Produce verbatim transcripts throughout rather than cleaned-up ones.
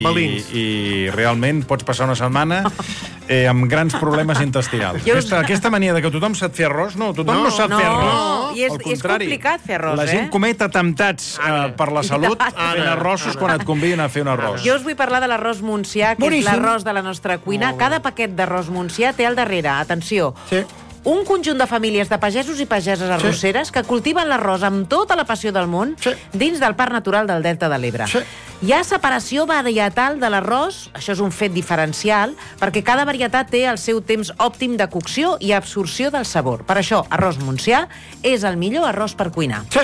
Valins. I, i realment pots passar una setmana eh, amb grans problemes intestinals. Jo- Aquesta, aquesta mania de que tothom sap fer arròs, no, tothom no, no sap no, fer arròs. i és- Al és contrari, complicat fer arròs, La gent eh? comet atemptats eh, per la salut Ara. fent arrossos quan et conviden a fer un arròs. Jo us vull parlar de l'arròs Montsià, que Boníssim. és l'arròs de la nostra cuina. Cada paquet d'arròs Montsià té al darrere, atenció, Sí. un conjunt de famílies de pagesos i pageses arrosseres que cultiven l'arròs amb tota la passió del món Sí. dins del Parc Natural del Delta de l'Ebre. Sí. Hi ha separació varietal de l'arròs, això és un fet diferencial, perquè cada varietat té el seu temps òptim de cocció i absorció del sabor. Per això, arròs Montsià és el millor arròs per cuinar. Sí.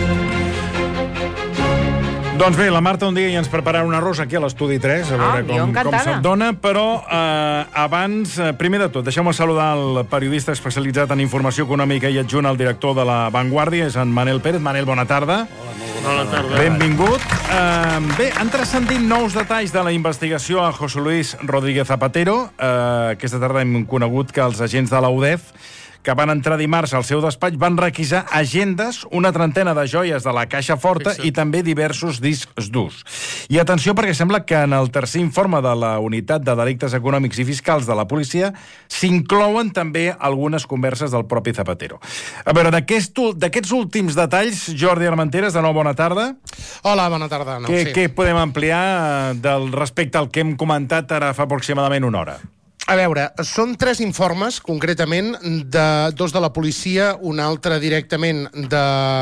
Doncs bé, la Marta un dia ja ens prepararà un arròs aquí a l'Estudi tres, a veure Ah, jo com, com encantada. se't dona, però eh, abans, eh, primer de tot, deixeu-me saludar el periodista especialitzat en informació econòmica i adjunt al director de La Vanguardia, és en Manel Pérez. Manel, bona tarda. Bona tarda. Benvingut. Uh, bé, han transcendit nous detalls de la investigació a José Luis Rodríguez Zapatero. Uh, aquesta tarda hem conegut que els agents de la U D E F, que van entrar dimarts al seu despatx, van requisar agendes, una trentena de joies de la Caixa Forta i també diversos discs durs. I atenció, perquè sembla que en el tercer informe de la Unitat de Delictes Econòmics i Fiscals de la policia s'inclouen també algunes converses del propi Zapatero. A veure, d'aquest, d'aquests últims detalls, Jordi Armenteres, de nou, bona tarda. Hola, bona tarda. No, Què, sí. què podem ampliar eh, del respecte al que hem comentat ara fa aproximadament una hora? A veure, són tres informes, concretament, de dos de la policia, un altre directament de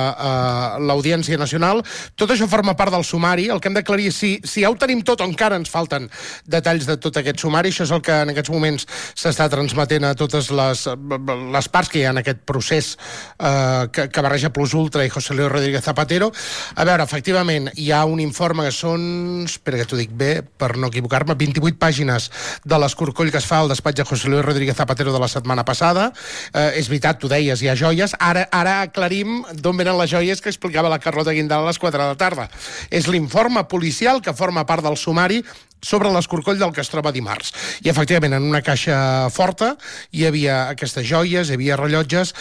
uh, l'Audiència Nacional. Tot això forma part del sumari. El que hem d'aclarir és si, si ja ho tenim tot o encara ens falten detalls de tot aquest sumari. Això és el que en aquests moments s'està transmetent a totes les, les parts que hi ha en aquest procés uh, que, que barreja Plus Ultra i José Luis Rodríguez Zapatero. A veure, efectivament, hi ha un informe que són, espera que t'ho dic bé, per no equivocar-me, vint-i-vuit pàgines de l'escorcoll que es fa al despatx de José Luis Rodríguez Zapatero de la setmana passada. Eh, és veritat, tu deies, hi ha joies. Ara, ara aclarim d'on venen les joies que explicava la Carlota Guindal a les quatre de la tarda. És l'informe policial que forma part del sumari sobre l'escorcoll del que es troba dimarts. I, efectivament, en una caixa forta hi havia aquestes joies, hi havia rellotges.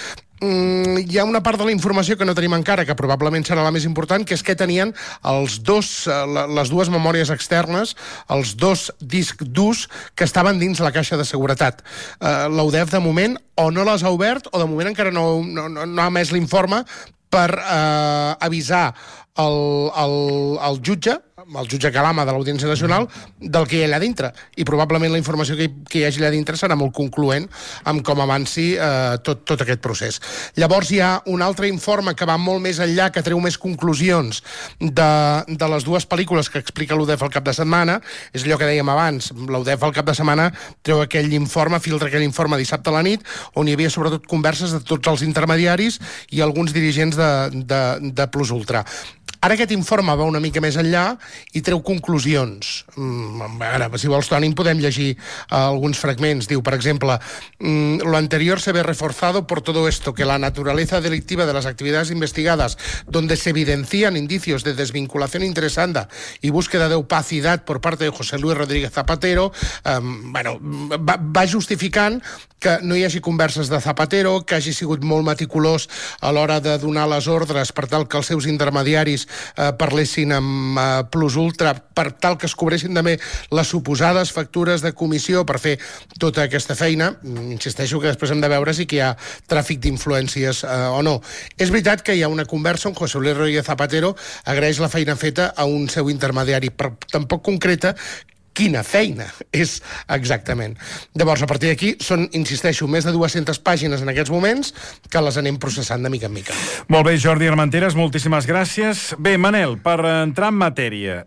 Mm, hi ha una part de la informació que no tenim encara, que probablement serà la més important, que és que tenien els dos, les dues memòries externes, els dos discs durs que estaven dins la caixa de seguretat. Uh, la U D E F, de moment, o no les ha obert, o de moment encara no, no, no ha emès l'informe per uh, avisar el, el, el jutge, el jutge Calama de l'Audiència Nacional, del que hi ha allà dintre. I probablement la informació que hi, que hi hagi allà dintre serà molt concloent amb com avanci eh, tot, tot aquest procés. Llavors hi ha un altre informe que va molt més enllà, que treu més conclusions de, de les dues pel·lícules que explica l'U D E F al cap de setmana. És allò que dèiem abans, l'U D E F al cap de setmana treu aquell informe, filtra aquell informe dissabte a la nit, on hi havia sobretot converses de tots els intermediaris i alguns dirigents de, de, de Plus Ultra. Ara aquest informe va una mica més enllà i treu conclusions. Mm, ara, si vols, Toni, podem llegir uh, alguns fragments. Diu, per exemple, mm, lo anterior se ve reforzado por todo esto, que la naturaleza delictiva de las actividades investigadas, donde se evidencian indicios de desvinculación interesada y búsqueda de opacidad por parte de José Luis Rodríguez Zapatero, um, bueno, va, va justificant que no hi hagi converses de Zapatero, que hagi sigut molt meticulós a l'hora de donar les ordres per tal que els seus intermediaris eh, parlessin amb eh, Plus Ultra, per tal que es cobressin també les suposades factures de comissió per fer tota aquesta feina. Insisteixo que després hem de veure si hi ha tràfic d'influències eh, o no. És veritat que hi ha una conversa on José Luis Rodríguez Zapatero agraeix la feina feta a un seu intermediari, però tampoc concreta quina feina és exactament. Llavors, a partir d'aquí, són, insisteixo, més de dues-centes pàgines en aquests moments que les anem processant de mica en mica. Molt bé, Jordi Armenteres, moltíssimes gràcies. Bé, Manel, per entrar en matèria,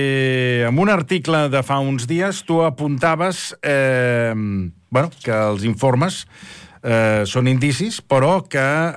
eh, en un article de fa uns dies tu apuntaves eh, bueno, que els informes eh, són indicis, però que,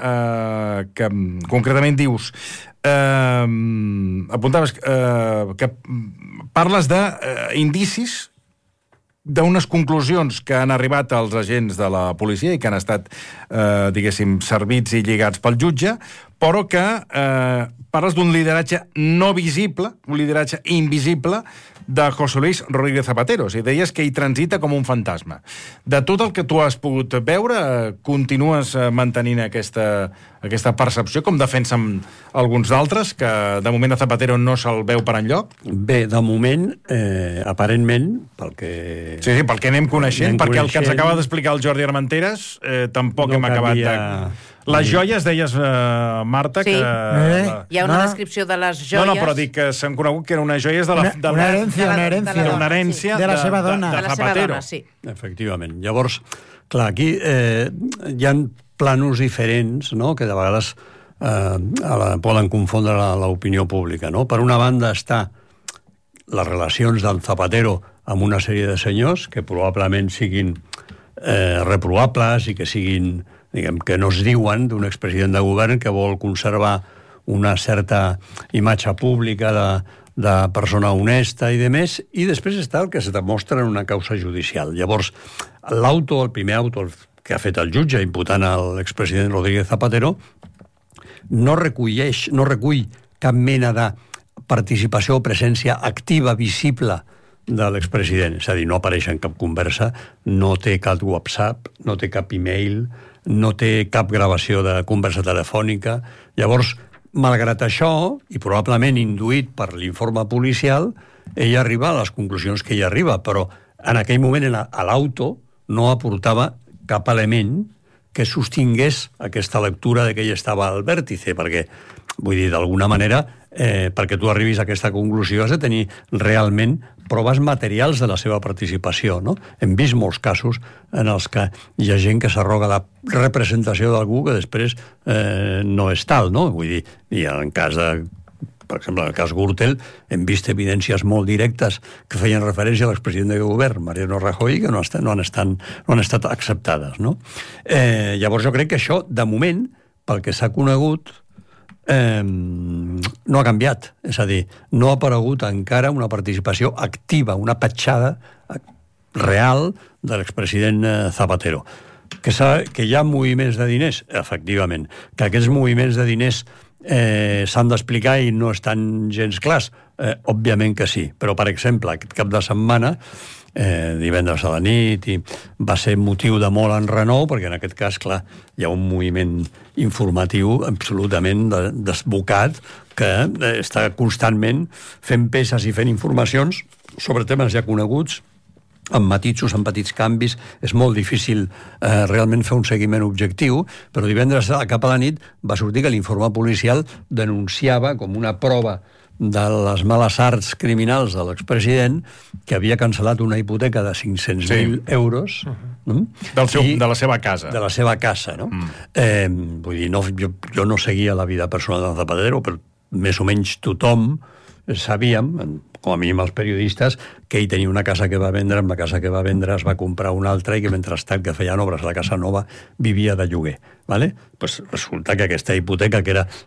eh, que concretament dius eh, apuntaves eh, que parles d'indicis eh, d'unes conclusions que han arribat als agents de la policia i que han estat, eh, diguéssim, servits i lligats pel jutge, però que eh, parles d'un lideratge no visible, un lideratge invisible, de José Luis Rodríguez Zapatero. O sigui, deies que hi transita com un fantasma. De tot el que tu has pogut veure, continues mantenint aquesta, aquesta percepció, com defensen alguns d'altres, que de moment a Zapatero no se'l veu per enlloc? Bé, de moment, eh, aparentment, pel que... Sí, sí, pel que anem coneixent, anem perquè coneixent... el que ens acaba d'explicar el Jordi Armenteres eh, tampoc no hem acabat de... Les joies, deies, eh, Marta, sí. que... Eh? La... Hi ha una no. descripció de les joies... No, no, però dic que s'han conegut que eren unes joies de la... Una, de la... una herència, de la- una de la herència. dona, una herència sí. De la seva dona. de, De de la seva Zapatero. dona, sí. Efectivament. Llavors, clar, aquí eh, hi ha planos diferents, no?, que de vegades eh, a la, poden confondre l'opinió pública, no? Per una banda està les relacions del Zapatero amb una sèrie de senyors que probablement siguin eh, reprovables i que siguin, diguem, que no es diuen d'un expresident de govern que vol conservar una certa imatge pública de, de persona honesta i de més, i després està el que es demostra en una causa judicial. Llavors, l'auto, el primer auto que ha fet el jutge imputant a l'expresident Rodríguez Zapatero, no reculleix, no recull cap mena de participació o presència activa, visible, de l'expresident. És a dir, no apareix en cap conversa, no té cap WhatsApp, no té cap e-mail, no té cap gravació de conversa telefònica. Llavors, malgrat això, i probablement induït per l'informe policial, ell arriba a les conclusions que ell arriba, però en aquell moment a l'auto no aportava cap element que sostingués aquesta lectura de que ell estava al vèrtice, perquè, vull dir, d'alguna manera, eh, perquè tu arribis a aquesta conclusió has de tenir realment proves materials de la seva participació, no? Hem vist molts casos en els que hi ha gent que s'arroga la representació d'algú que després eh, no és tal, no? Vull dir, i en cas de... Per exemple, en el cas Gürtel, hem vist evidències molt directes que feien referència a l'expresident de govern, Mariano Rajoy, que no, estan, no, han, estat, no han estat acceptades, no? Eh, llavors jo crec que això, de moment, pel que s'ha conegut, eh, no ha canviat. És a dir, no ha aparegut encara una participació activa, una petjada real de l'expresident Zapatero. Que, que hi ha moviments de diners, efectivament. Que aquests moviments de diners eh, s'han d'explicar i no estan gens clars. Eh, òbviament que sí. Però, per exemple, aquest cap de setmana, eh, divendres a la nit, i va ser motiu de molt enrenou, perquè en aquest cas, clar, hi ha un moviment informatiu absolutament desbocat que eh, està constantment fent peces i fent informacions sobre temes ja coneguts, amb matisos, amb petits canvis. És molt difícil eh, realment fer un seguiment objectiu, però divendres cap a la nit va sortir que l'informe policial denunciava com una prova de les males arts criminals de l'expresident que havia cancel·lat una hipoteca de cinc-cents mil sí. euros uh-huh. no? Del seu, de la seva casa. De la seva casa, no? Mm. Eh, vull dir, no, jo, jo no seguia la vida personal de Zapatero, però més o menys tothom sabíem, com a mínim els periodistes, que ell tenia una casa que va vendre, amb la casa que va vendre es va comprar una altra i que mentrestant que feien obres a la casa nova vivia de lloguer. ¿Vale? Pues resulta que aquesta hipoteca, que era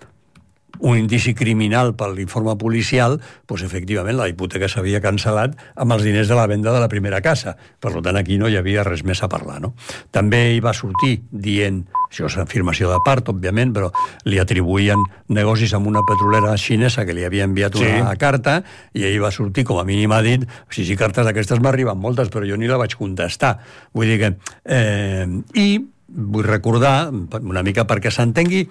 un indici criminal per l'informe policial, doncs efectivament la hipoteca s'havia cancel·lat amb els diners de la venda de la primera casa. Per tant, aquí no hi havia res més a parlar, no? També ell va sortir dient, això és afirmació de part, òbviament, però li atribuïen negocis amb una petrolera xinesa que li havia enviat una sí. carta, i ell va sortir, com a mínim ha dit, sí, sí, cartes d'aquestes m'arriben moltes, però jo ni la vaig contestar. Vull dir que... Eh, I vull recordar, una mica perquè s'entengui,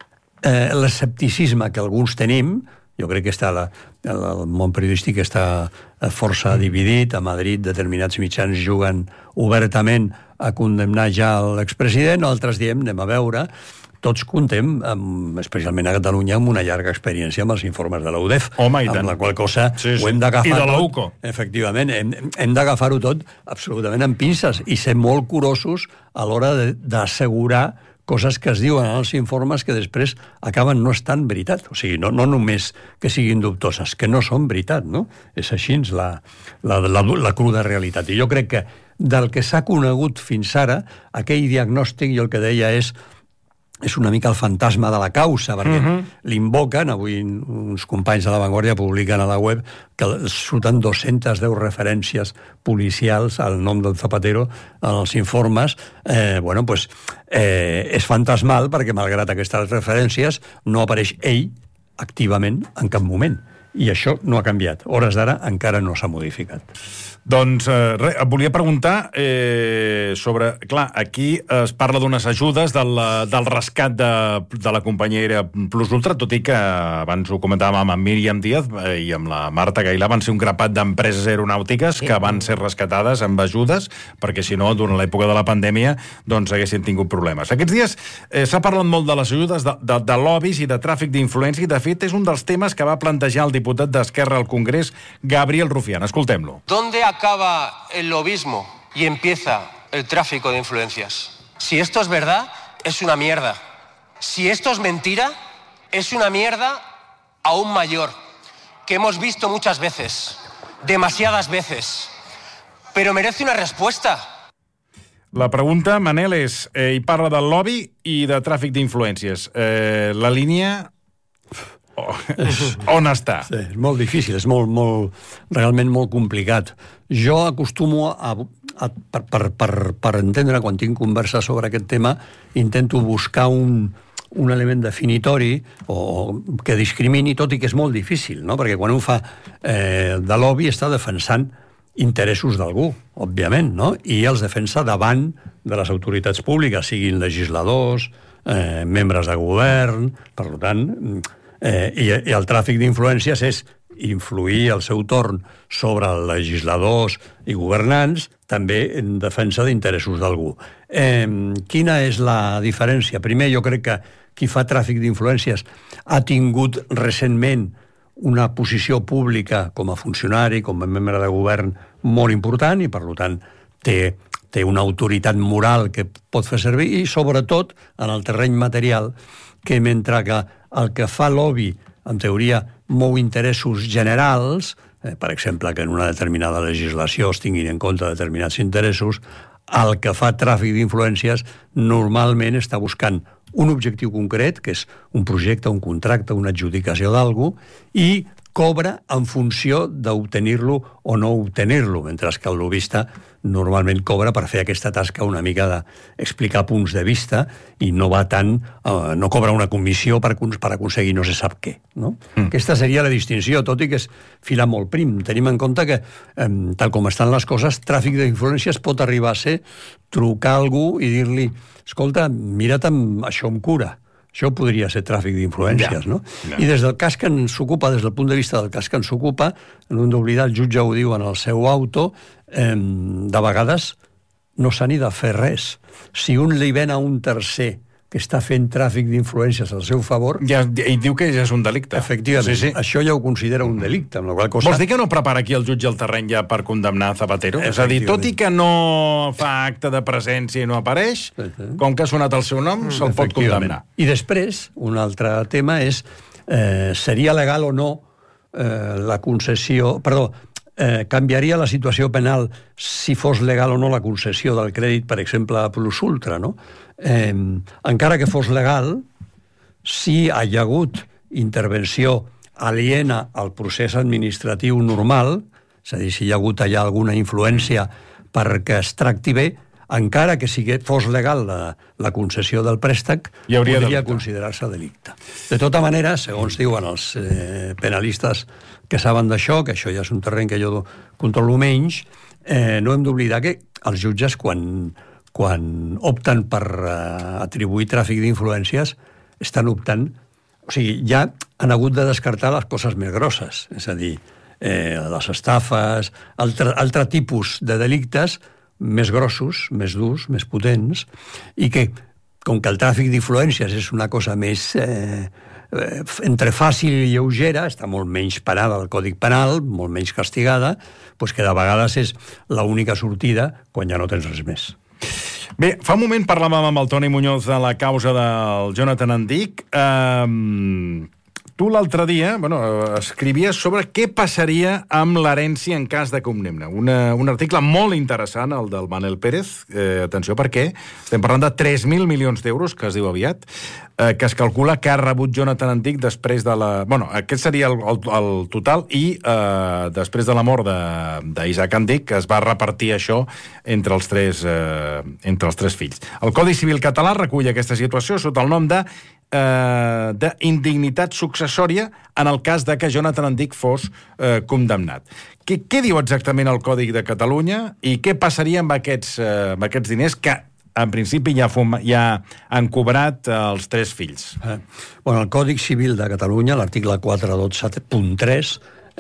Eh, l'escepticisme que alguns tenim, jo crec que està la, el món periodístic està força dividit. A Madrid determinats mitjans juguen obertament a condemnar ja l'expresident, altres diem, anem a veure. Tots contem, amb, especialment a Catalunya, amb una llarga experiència amb els informes de la U D E F. Home, i tant. Amb la qual cosa sí, sí. ho hem d'agafar I de la tot. U C O. Efectivament, hem, hem d'agafar-ho tot absolutament amb pinces i ser molt curosos a l'hora d'assegurar coses que es diuen en els informes que després acaben no estant veritat. O sigui, no, no només que siguin dubtoses, que no són veritat, no? És així la, la, la, la cruda realitat. I jo crec que del que s'ha conegut fins ara, aquell diagnòstic, jo el que deia és és una mica el fantasma de la causa, perquè Uh-huh. l'invoquen, avui uns companys de La Vanguardia publiquen a la web que surten dues-centes deu referències policials al nom del Zapatero en els informes. Eh, bueno, pues, eh, és fantasmal perquè, malgrat aquestes referències, no apareix ell activament en cap moment. I això no ha canviat. Hores d'ara encara no s'ha modificat. Doncs, eh, res, et volia preguntar eh, sobre... Clar, aquí es parla d'unes ajudes del, del rescat de, de la companyia aèria Plus Ultra, tot i que abans ho comentàvem amb en Míriam Díaz eh, i amb la Marta Gailà, van ser un grapat d'empreses aeronàutiques sí. que van ser rescatades amb ajudes, perquè si no, durant l'època de la pandèmia, doncs haguessin tingut problemes. Aquests dies eh, s'ha parlat molt de les ajudes, de, de, de lobbies i de tràfic d'influència, i de fet és un dels temes que va plantejar el diputat d'Esquerra al Congrés, Gabriel Rufián. Escoltem-lo. ¿Dónde acaba el lobismo y empieza el tráfico de influencias? Si esto es verdad, es una mierda. Si esto es mentira, es una mierda aún mayor, que hemos visto muchas veces, demasiadas veces, pero merece una respuesta. La pregunta, Manel, és, eh, hi parla del lobby i de tràfic d'influències. Eh, la línia... Oh, on està? Sí, és molt difícil, és molt, molt, realment molt complicat. Jo acostumo a, a per, per, per, per entendre, quan tinc converses sobre aquest tema, intento buscar un, un element definitori o que discrimini, tot i que és molt difícil, no? Perquè quan un fa eh, de lobby està defensant interessos d'algú, òbviament, no? I els defensa davant de les autoritats públiques, siguin legisladors, eh, membres de govern, per tant... Eh, i, i el tràfic d'influències és influir al seu torn sobre legisladors i governants, també en defensa d'interessos d'algú. Eh, quina és la diferència? Primer, jo crec que qui fa tràfic d'influències ha tingut recentment una posició pública com a funcionari, com a membre de govern molt important i, per tant, té, té una autoritat moral que pot fer servir i, sobretot, en el terreny material, que mentre que el que fa lobby, en teoria, mou interessos generals, eh, per exemple, que en una determinada legislació es tinguin en compte determinats interessos, el que fa tràfic d'influències normalment està buscant un objectiu concret, que és un projecte, un contracte, una adjudicació d'algú, i cobra en funció d'obtenir-lo o no obtenir-lo, mentre que el lobista normalment cobra per fer aquesta tasca una mica d'explicar punts de vista i no va tant, eh, no cobra una comissió per, per aconseguir no se sap què. No? Mm. Aquesta seria la distinció, tot i que és filar molt prim. Tenim en compte que, eh, tal com estan les coses, tràfic d'influències pot arribar a ser trucar a algú i dir-li escolta, mira't amb això amb cura. Això podria ser tràfic d'influències, ja, no? Ja. I des del cas que ens ocupa, des del punt de vista del cas que ens ocupa, no hem d'oblidar, el jutge ho diu en el seu auto, eh, de vegades no s'ha ni de fer res. Si un li ven a un tercer que està fent tràfic d'influències al seu favor... Ja, ell diu que ja és un delicte. Efectivament, sí, sí. Això ja ho considera un delicte, amb la qual cosa... Vols dir que no prepara aquí el jutge el terreny ja per condemnar Zapatero? És a dir, tot i que no fa acte de presència i no apareix, sí, sí. Com que ha sonat el seu nom, mm, se'l pot condemnar. I després, un altre tema és eh, seria legal o no eh, la concessió... Perdó, eh, canviaria la situació penal si fos legal o no la concessió del crèdit, per exemple, a Plus Ultra, no? Eh, encara que fos legal, si hi ha hagut intervenció aliena al procés administratiu normal, és a dir, si hi ha hagut allà alguna influència perquè es tracti bé, encara que sigui, fos legal la, la concessió del préstec, podria delicte. Considerar-se delicte. De tota manera, segons diuen els eh, penalistes que saben d'això, que això ja és un terreny que jo controlo menys, eh, no hem d'oblidar que els jutges, quan, quan opten per eh, atribuir tràfic d'influències, estan optant... O sigui, ja han hagut de descartar les coses més grosses, és a dir, eh, les estafes, altre, altre tipus de delictes més grossos, més durs, més potents, i que, com que el tràfic d'influències és una cosa més eh, entre fàcil i lleugera, està molt menys parada al Codi Penal, molt menys castigada, doncs que de vegades és l'única sortida quan ja no tens res més. Bé, fa un moment parlàvem amb el Toni Muñoz de la causa del Jonathan Andic. Um, tu l'altre dia bueno, escrivies sobre què passaria amb l'herència en cas de condemna. Una, un article molt interessant, el del Manel Pérez. Eh, atenció, perquè estem parlant de tres mil milions d'euros, que es diu aviat, eh, que es calcula que ha rebut Jonathan Antic després de la... Bueno, aquest seria el, el, el total, i eh, després de la mort d'Isaac Antic, que es va repartir això entre els tres, eh, entre els tres fills. El Codi Civil català recull aquesta situació sota el nom de eh, d'indignitat successòria en el cas de que Jonathan Antic fos eh, condemnat. Què, què diu exactament el Codi de Catalunya i què passaria amb aquests, eh, amb aquests diners que en principi ja, fum, ja han cobrat eh, els tres fills? Eh, bueno, el Codi Civil de Catalunya, l'article quatre cents i dotze punt tres,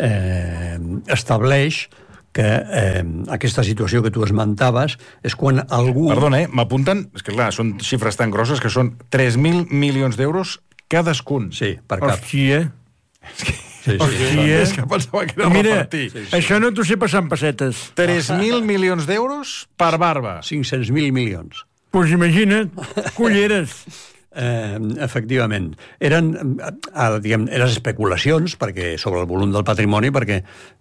eh, estableix que eh, aquesta situació que tu esmentaves és quan algú... Perdona, eh? M'apunten, és que clar, són xifres tan grosses que són tres mil milions d'euros cadascun. Sí, per cap. Hòstia. És que... Sí, sí, Hòstia. sí, És que pensava que era Mira, repartir. sí, sí. Això no t'ho sé passar en pessetes. tres mil milions d'euros per barba. cinc-cents mil milions. Pues imagina't, culleres. Eh, efectivament. Eren, eh, diguem, eren especulacions perquè sobre el volum del patrimoni, perquè,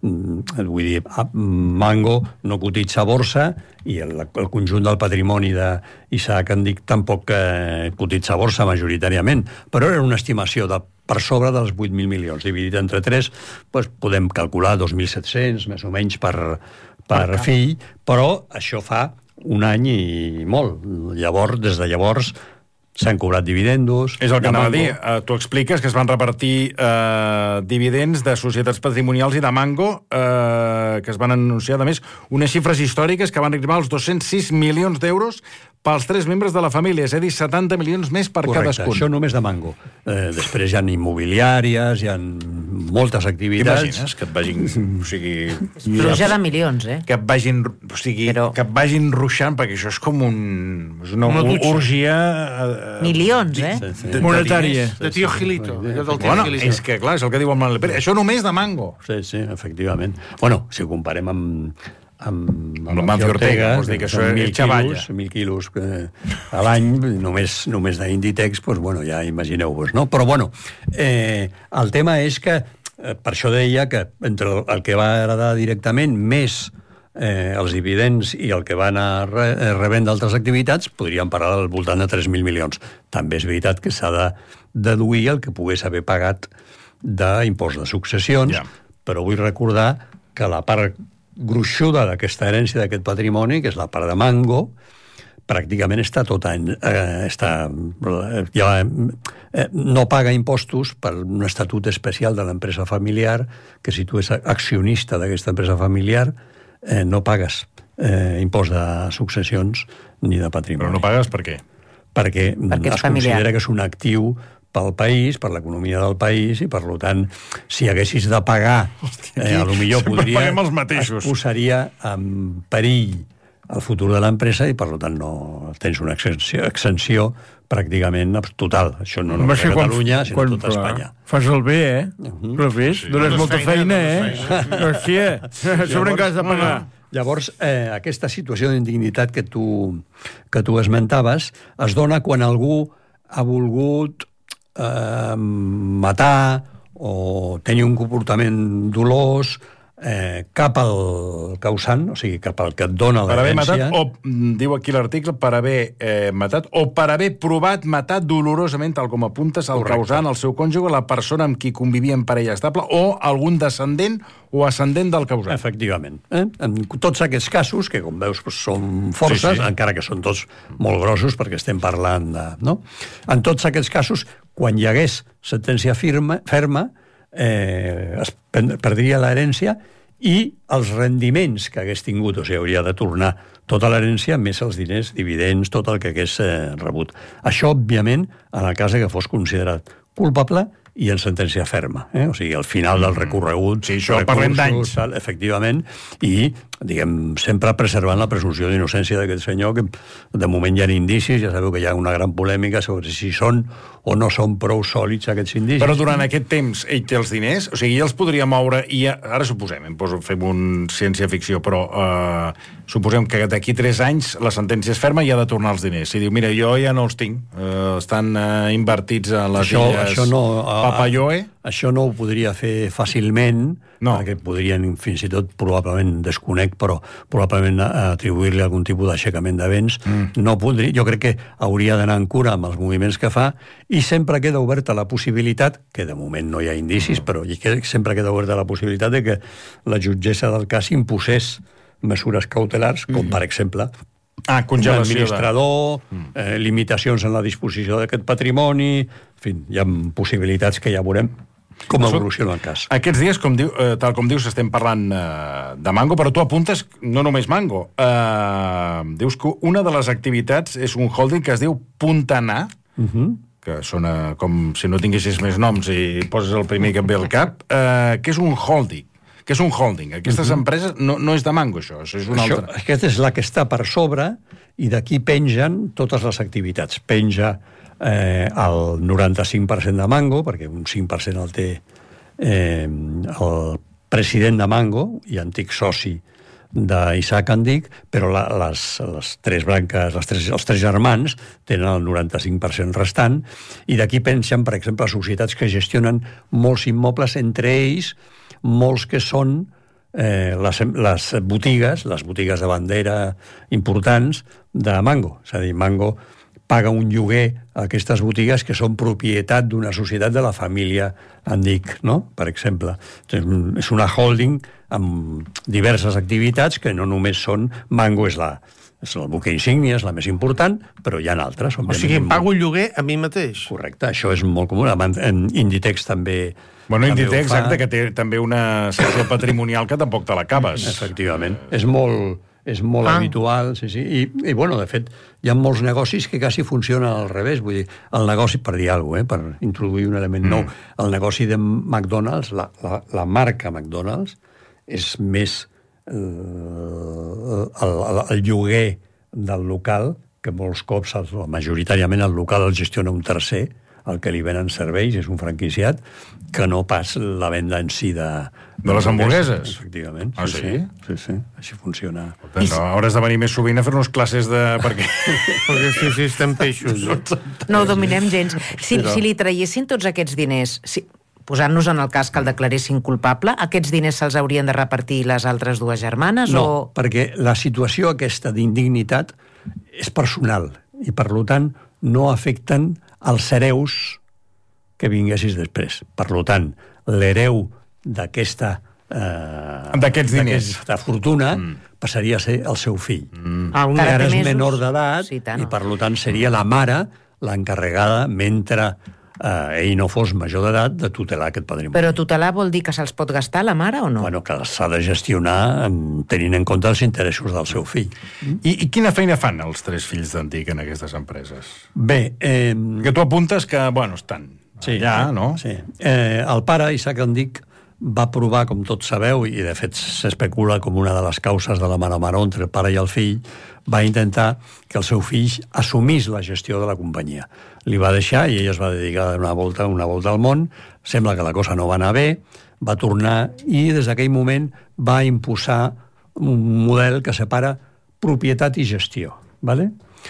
mm, vull dir, Mango no cotitza a borsa i el, el conjunt del patrimoni d'Isaac Antic tampoc eh, cotitza a borsa majoritàriament, però era una estimació de per sobre dels vuit mil milions. Dividit entre tres, doncs podem calcular dos mil set-cents, més o menys, per, per fill, però això fa un any i molt. Llavors, des de llavors, s'han cobrat dividendos... És el que anava a dir. Uh, tu expliques que es van repartir uh, dividends de societats patrimonials i de Mango, uh, que es van anunciar, a més, unes xifres històriques que van arribar als dos-cents sis milions d'euros pels tres membres de la família, és a dir, setanta milions més per Correcte, cadascun. Això només de Mango. Eh, després hi ha immobiliàries, hi ha moltes activitats... T'imagines que et vagin... O sigui... Pluja de milions, eh? Que et vagin, o sigui, Però... que et vagin ruixant, perquè això és com un... És una, Una una dutxa. orgia... Eh, Milions, eh? Sí, sí. de- de Monetària. diners. De Tío Gilito. allò del Tío Bueno, Gilito. és que, clar, és el que diu el Manuel Pérez. Això només de Mango. Sí, sí, efectivament. Bueno, si ho comparem amb, amb, Amb el Mancio Ortega, vols dir que això són és mil xavalla. quilos, mil quilos eh, a l'any, només, només d'Inditex, doncs, bueno, ja imagineu-vos, no? Però, bueno, eh, el tema és que, eh, per això deia que entre el que va heredar directament més eh, els dividends i el que va anar re, rebent d'altres activitats, podríem parlar al voltant de tres mil milions. També és veritat que s'ha de deduir el que pogués haver pagat d'impost de successions, Ja. però vull recordar que la part gruixuda d'aquesta herència d'aquest patrimoni, que és la part de Mango, pràcticament està tot any, eh, està, ja, eh, no paga impostos per un estatut especial de l'empresa familiar, que si tu ets accionista d'aquesta empresa familiar, eh, no pagues eh, impost de successions ni de patrimoni. Però no pagues per què? Perquè, Perquè és es familiar. considera que és un actiu pel país, per l'economia del país, i per tant, si haguessis de pagar, eh, a lo millor sempre podria... paguem els mateixos. Es posaria en perill el futur de l'empresa i, per tant, no tens una exenció, exenció pràcticament total. Això no només a Catalunya, sinó a tota Espanya. Fas el bé, eh? Uh-huh. Però fes, sí, dones molta feina, feina eh? Hòstia, sobre encara has de pagar. Llavors, eh, aquesta situació d'indignitat que tu, que tu esmentaves es dona quan algú ha volgut eh, matar o tenir un comportament dolós eh, cap al causant, o sigui, cap al que et dona Per haver l'herència. matat, o, mm, diu aquí l'article, per haver eh, matat, o per haver provat matar dolorosament, tal com apuntes, el Correcte. causant, el seu cònjuge, la persona amb qui convivia en parella estable, o algun descendent o ascendent del causant. Efectivament. Eh? En tots aquests casos, que com veus doncs, són forces, Sí, sí. encara que són tots molt grossos, perquè estem parlant de... No? En tots aquests casos, quan hi hagués sentència firma, ferma, eh, es perdria l'herència i els rendiments que hagués tingut, o sigui, hauria de tornar tota l'herència, més els diners, dividends, tot el que hagués eh, rebut. Això, òbviament, en el cas que fos considerat culpable i en sentència ferma. Eh? O sigui, al final del recorregut... Sí, això parlem d'anys. tal, efectivament, i, diguem, sempre preservant la presumpció d'innocència d'aquest senyor, que de moment hi ha indicis, ja sabeu que hi ha una gran polèmica sobre si són o no són prou sòlids aquests indicis. Però durant aquest temps ell té els diners, o sigui, ell els podria moure i ara suposem, em poso, fem un ciència-ficció, però eh, suposem que d'aquí tres anys la sentència és ferma i ha de tornar els diners. Si diu, mira, jo ja no els tinc, eh, estan eh, invertits a les això, illes això no, a Papayoe. Això no ho podria fer fàcilment, no. perquè podrien, fins i tot, probablement, desconec, però probablement atribuir-li algun tipus d'aixecament de vents. Mm. No podria, jo crec que hauria d'anar en cura amb els moviments que fa, i sempre queda oberta la possibilitat, que de moment no hi ha indicis, mm. però sempre queda oberta la possibilitat de que la jutgessa del cas imposés mesures cautelars, com, mm. per exemple, Ah, congelació l'administrador, de... eh, limitacions en la disposició d'aquest patrimoni, en fi, hi ha possibilitats que ja veurem com evoluciona el cas. Aquests dies, com diu, eh, tal com dius, estem parlant eh, de Mango, però tu apuntes no només Mango. Eh, dius que una de les activitats és un holding que es diu Puntanar, uh-huh. que sona com si no tinguessis més noms i poses el primer que et ve al cap, eh, que és un holding. que és un holding. Aquestes uh-huh. empreses no, no és de Mango, això, això és una això, altra. Aquesta és la que està per sobre i d'aquí pengen totes les activitats. Penja eh, el noranta-cinc per cent de Mango, perquè un cinc per cent el té eh, el president de Mango i antic soci d'Isaac Andic, però la, les, les tres branques, les tres, els tres germans tenen el noranta-cinc per cent restant, i d'aquí pensen, per exemple, societats que gestionen molts immobles, entre ells molts que són eh, les, les botigues, les botigues de bandera importants de Mango. És a dir, Mango paga un lloguer a aquestes botigues que són propietat d'una societat de la família Andic, no? Per exemple. És una holding amb diverses activitats que no només són... Mango és la... és el buque insígnia, és la més important, però hi ha altres. O sigui, em pago el lloguer a mi mateix. Correcte, això és molt comú. En Inditex també... Bueno, Inditex, exacte, que té també una secció patrimonial que tampoc te l'acabes. Efectivament. És molt, és molt ah. habitual, sí, sí. I, I, bueno, de fet, hi ha molts negocis que quasi funcionen al revés. Vull dir, el negoci, per dir alguna cosa, eh, per introduir un element mm. nou, el negoci de McDonald's, la, la, la marca McDonald's, és més el, el, el lloguer del local, que molts cops, el, majoritàriament, el local el gestiona un tercer, el que li venen serveis, és un franquiciat, que no pas la venda en si de... De les hamburgueses? Efectivament. Ah, sí? Sí, sí, sí. Així funciona. Tant, no, hauràs de venir més sovint a fer-nos classes de... Perquè, perquè sí, sí, estem peixos. No ho dominem gens. Si, Però... si li traiessin tots aquests diners... Si... posant-nos en el cas que el declaressin culpable, aquests diners se'ls haurien de repartir les altres dues germanes? No, o... perquè la situació aquesta d'indignitat és personal i, per tant, no afecten els hereus que vinguessis després. Per tant, l'hereu d'aquesta eh, d'aquests diners, d'aquesta fortuna, mm. passaria a ser el seu fill. Mm. Ah, un ara és menor d'edat, sí, i per tant seria la mare l'encarregada, mentre eh, ell no fos major d'edat, de tutelar aquest patrimoni. Però tutelar vol dir que se'ls pot gastar la mare o no? Bueno, que s'ha de gestionar tenint en compte els interessos del seu fill. Mm. I, I quina feina fan els tres fills d'Antic en aquestes empreses? Bé... Eh, que tu apuntes que, bueno, estan sí, allà, no? Sí. Eh, el pare, Isaac Andic, va provar, com tots sabeu, i de fet s'especula com una de les causes de la mare-mare entre el pare i el fill, va intentar que el seu fill assumís la gestió de la companyia. Li va deixar i ell es va dedicar a una volta, una volta al món. Sembla que la cosa no va anar bé, va tornar i des d'aquell moment va imposar un model que separa propietat i gestió. ¿Vale?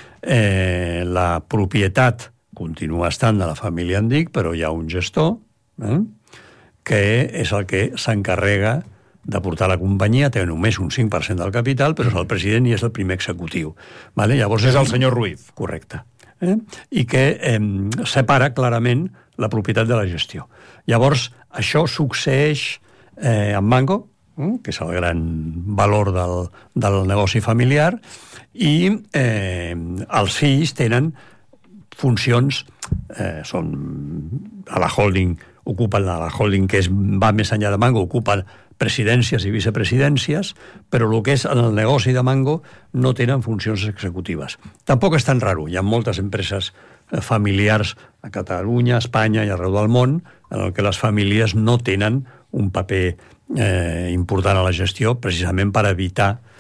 Eh, la propietat continua estant de la família Andic, però hi ha un gestor, eh? que és el que s'encarrega de portar la companyia, té només un cinc per cent del capital, però és el president i és el primer executiu. Vale? Llavors és el senyor Ruiz. Correcte. Eh? I que eh, separa clarament la propietat de la gestió. Llavors, això succeeix eh, amb Mango, eh? que és el gran valor del, del negoci familiar, i eh, els fills tenen funcions, eh, són a la holding, ocupen la, la holding que és, va més enllà de Mango, ocupen presidències i vicepresidències, però el que és en el negoci de Mango no tenen funcions executives. Tampoc és tan raro. Hi ha moltes empreses familiars a Catalunya, a Espanya i arreu del món en el que les famílies no tenen un paper eh, important a la gestió, precisament per evitar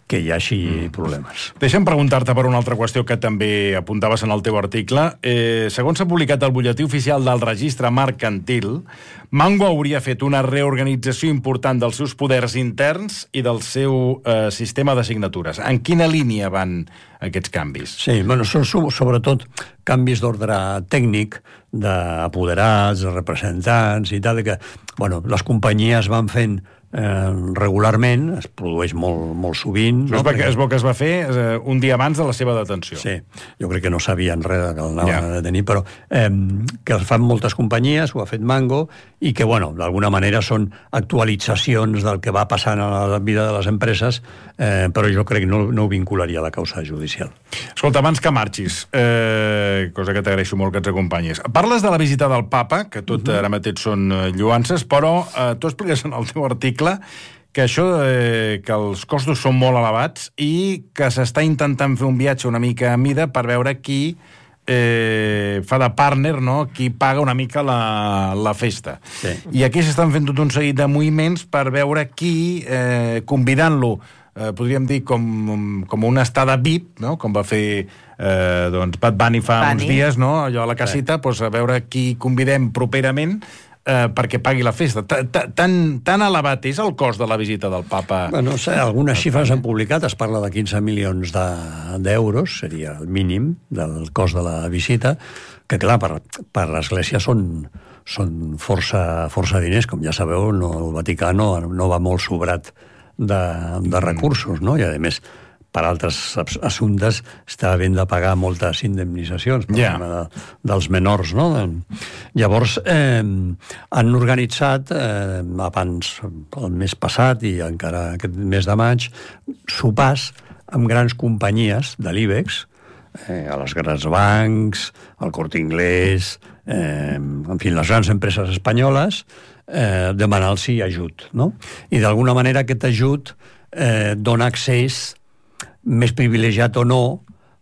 que hi hagi mm. problemes. Deixa'm preguntar-te per una altra qüestió que també apuntaves en el teu article. Eh, segons s'ha publicat al butlletí oficial del registre mercantil, Mango hauria fet una reorganització important dels seus poders interns i del seu eh, sistema de signatures. En quina línia van aquests canvis? Sí, bueno, són sobretot canvis d'ordre tècnic, d'apoderats, de representants i tal, que, bueno, les companyies van fent eh, regularment, es produeix molt, molt sovint. No? Es, va, es veu que es va fer eh, un dia abans de la seva detenció. Sí, jo crec que no sabien res que el anaven yeah. a detenir, però eh, que es fan moltes companyies, ho ha fet Mango, i que, bueno, d'alguna manera són actualitzacions del que va passant a la vida de les empreses, eh, però jo crec que no, no ho vincularia a la causa judicial. Escolta, abans que marxis, eh, cosa que t'agraeixo molt que ens acompanyis, parles de la visita del papa, que tot uh-huh. ara mateix són lluances, però eh, tu expliques en el teu article que això, eh, que els costos són molt elevats i que s'està intentant fer un viatge una mica a mida per veure qui eh, fa de partner, no? Qui paga una mica la, la festa. Sí. I aquí s'estan fent tot un seguit de moviments per veure qui, eh, convidant-lo, eh, podríem dir com, com una estada V I P, no? Com va fer eh, doncs Bad Bunny fa Bunny. uns dies, no? Allò a la casita, sí. doncs a veure qui convidem properament eh, perquè pagui la festa. Tan, tan elevat és el cost de la visita del papa? Bueno, no sé, algunes xifres han publicat, es parla de quinze milions d'euros, seria el mínim del cost de la visita, que clar, per, per l'Església són, són força, força diners, com ja sabeu, no, el Vaticà no, no va molt sobrat de, de recursos, no? I a més, per altres assumptes està havent de pagar moltes indemnitzacions per yeah. de, dels menors, no? Llavors eh, han organitzat eh, abans el mes passat i encara aquest mes de maig sopars amb grans companyies de l'IBEX, eh, a les grans bancs, al Corte Inglés, eh, en fi, les grans empreses espanyoles, eh, demanant-los ajut, no? I d'alguna manera aquest ajut eh, dona accés més privilegiat o no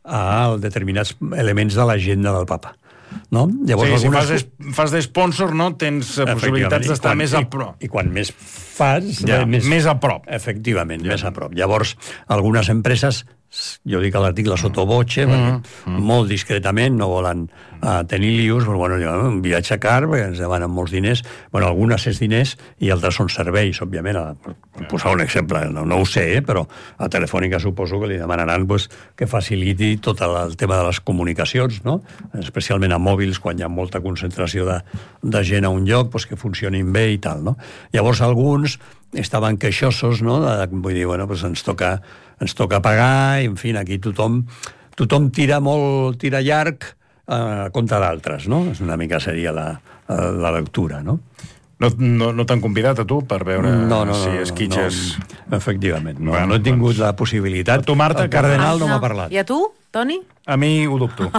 a determinats elements de l'agenda del papa. No? Llavors, sí, algunes... si fas, fas d'esponsor, no? Tens possibilitats d'estar més a prop. I, I quan més fas... Ja, més, més a prop. Efectivament, ja. més a prop. Llavors, algunes empreses, jo dic a l'article sottovoce, mm, mm. molt discretament, no volen uh, tenir lius, però bueno, un viatge car, perquè ens demanen molts diners, bueno, algunes és diners i altres són serveis, òbviament. A, a posar un exemple, no, no ho sé, eh, però a Telefònica suposo que li demanaran pues, que faciliti tot el, el tema de les comunicacions, no? Especialment a mòbils, quan hi ha molta concentració de, de gent a un lloc, pues, que funcionin bé i tal, no? Llavors alguns estaven queixosos, no? De, vull dir, bueno, pues ens toca ens toca pagar, i en fi, aquí tothom tothom tira molt, tira llarg eh, contra d'altres, no? És una mica seria la, la lectura, no? No, no, no t'han convidat a tu per veure no, no, si esquitxes... No, efectivament, no, bueno, no he tingut doncs, la possibilitat. A tu, Marta, el cardenal ah, no no m'ha parlat. I a tu, Toni? A mi ho dubto.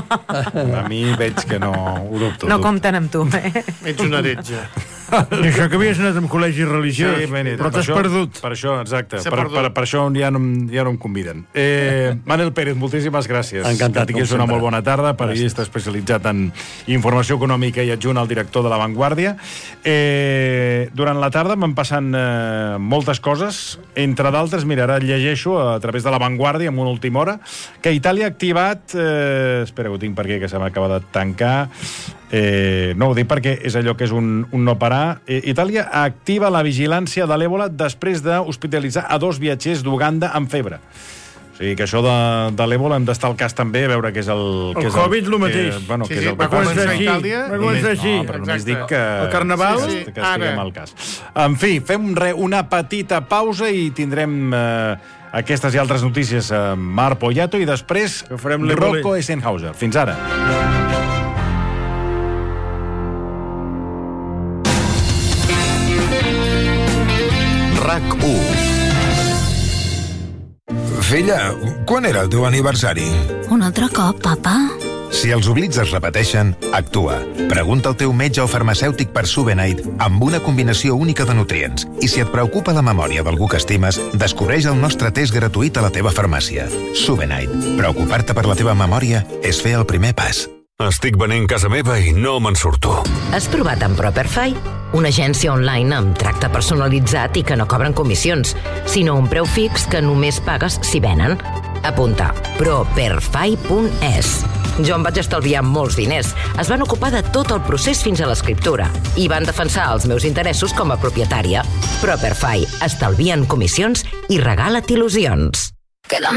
A mi veig que no ho dubto. No dubto. compten amb tu, eh? Ets un heretge. I això que havies anat amb col·legi religiós, sí, ben, però t'has perdut. Per això, exacte. Per, per, per això ja no, ja no em conviden. Eh, Manel Pérez, moltíssimes gràcies. Encantat. Que tinguis una molt bona tarda, periodista especialitzat en informació econòmica i adjunt al director de La Vanguardia. Eh, durant la tarda van passant eh, moltes coses. Entre d'altres, mira, ara llegeixo a través de La Vanguardia, en una última hora, que Itàlia ha activat... Eh, espera, ho tinc per aquí, que se m'acaba de tancar... Eh, no ho dic perquè és allò que és un, un no parar. Eh, Itàlia activa la vigilància de l'Èbola després d'hospitalitzar a dos viatgers d'Uganda amb febre. O sigui que això de, de l'Èbola hem d'estar al cas també, a veure què és el... El és Covid el, el mateix. Que, bueno, sí, que és sí, el va començar així. Va començar així. No, però només dic que... El Carnaval? Sí, sí, que estiguem al cas. En fi, fem re, una petita pausa i tindrem... Eh, aquestes i altres notícies amb Marc Poyato i després Rocco Eisenhauser. Fins ara. RAC u. Filla, quan era el teu aniversari? Un altre cop, papa? Si els oblits es repeteixen, actua. Pregunta al teu metge o farmacèutic per Subenite amb una combinació única de nutrients. I si et preocupa la memòria d'algú que estimes, descobreix el nostre test gratuït a la teva farmàcia. Subenite. Preocupar-te per la teva memòria és fer el primer pas. Estic venent casa meva i no me'n surto. Has provat amb Properfy? Una agència online amb tracte personalitzat i que no cobren comissions, sinó un preu fix que només pagues si venen. Apunta, properfy punt es. Jo em vaig estalviar molts diners. Es van ocupar de tot el procés fins a l'escriptura i van defensar els meus interessos com a propietària. Properfy, estalvia en comissions i regala't il·lusions.